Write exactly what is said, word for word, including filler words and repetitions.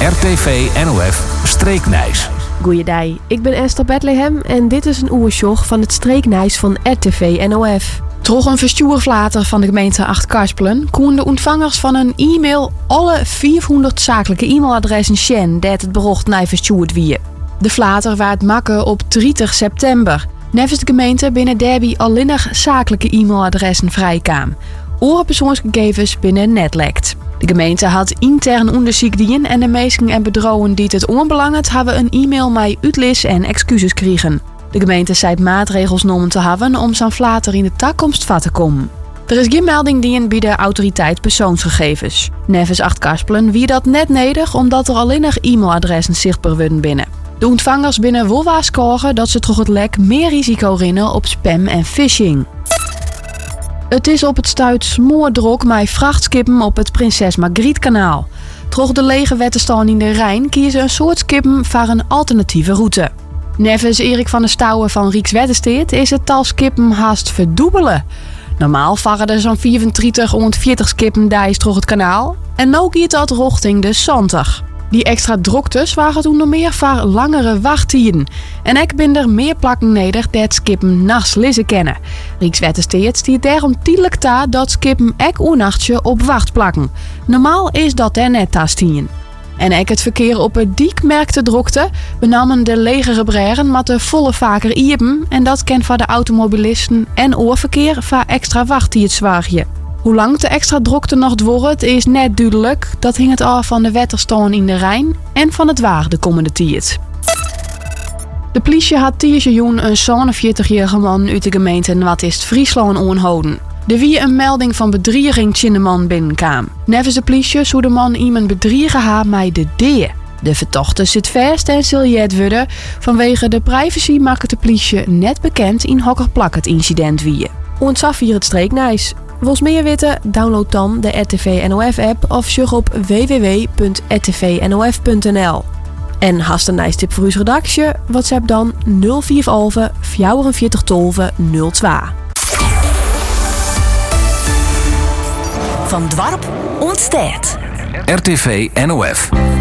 R T V N O F Streeknijs. Goeiedag, ik ben Esther Bethlehem en dit is een oersjog van het Streeknijs van R T V N O F. Troch een verstuurflater van de gemeente Acht-Karspelen koen de ontvangers van een e-mail alle vierhonderd zakelijke e-mailadressen shen dat het berocht naar verstuurd wie. De flater waard makken op dertig september. Nevens de gemeente binnen derby alleenig zakelijke e-mailadressen vrijkam. Oren persoonsgegevens binnen net lekt. De gemeente had intern onderzoek dien en de mensen en bedrouwen die het onbelangt hebben een e-mail met uitlis en excuses kregen. De gemeente zei maatregels genomen te hebben om zo'n flater in de toekomst vat te komen. Er is geen melding dien bij de autoriteit persoonsgegevens. Nevens Acht-Karspelen wie dat net nodig omdat er alleenig e-mailadressen zichtbaar worden binnen. De ontvangers binnen Wolwa scoren dat ze toch het lek meer risico rennen op spam en phishing. Het is op het stuit smoordrok met vrachtskippen op het Prinses Margrietkanaal. Troch de lege wettenstaan in de Rijn kiezen een soort skippen voor een alternatieve route. Nevens Erik van der Stouwen van Rijkswaterstaat is het tal skippen haast verdubbelen. Normaal varen er zo'n vierentwintig tot veertig skippen dijs door het kanaal en nu gaat dat richting de zestig. Die extra droktes waren toen nog meer voor langere wachttijden. En ik ben er meer plakken neder dat skippen nachts lissen kennen. Rijkswaterstaat stiert daarom tijdelijk ta dat skippen ek oernachtje op wacht plakken. Normaal is dat er net tastien. En ik het verkeer op het diek merkte drokte, benamen de legere breren met de volle vaker iepen en dat kent voor de automobilisten en oorverkeer voor extra wachttijd zwaarje. Hoe lang de extra drokte nog wordt is net duidelijk. Dat hing het af van de wetterstaan in de Rijn en van het waar de komende tijd. De politie had tien een zevenenveertigjarige man uit de gemeente Noord-Friesland aangehouden. Er wie een melding van bedrieging tjin de man binnenkwam. Nevens de politie zou de man iemand bedriegen ha met de D. De vertochte zit vast en zal jet worden. Vanwege de privacy maakt de politie net bekend in hokker plak het incident wie. Ontzaf hier het Streeknijs. Wils meer weten? Download dan de R T V N O F app of surf op w w w punt r t v n o f punt n l. En hast een nijstip voor uw redactie? WhatsApp dan nul vier elf vierenveertig twaalf nul twee. Van Dwarp ontstaat. R T V N O F.